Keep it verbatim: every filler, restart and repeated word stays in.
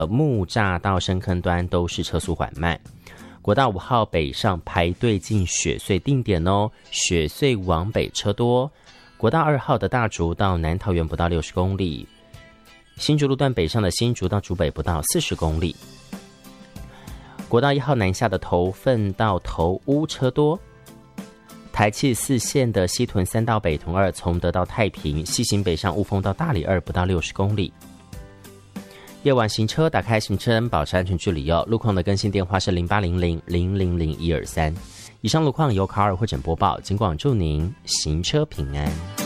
呃木栅到深坑端都是车速缓慢。国道五号北上排队进雪隧定点哦，雪隧往北车多。国道二号的大竹到南桃园不到六十公里，新竹路段北上的新竹到竹北不到四十公里。国道一号南下的头份到头屋车多。台七四线的西屯三到北屯二，从德到太平，西行北上雾峰到大里二不到六十公里。夜晚行车打开行车灯，保持安全距离哦。路况的更新电话是零八零零零零零一二三。以上路况由卡尔会诊播报，尽管祝您行车平安。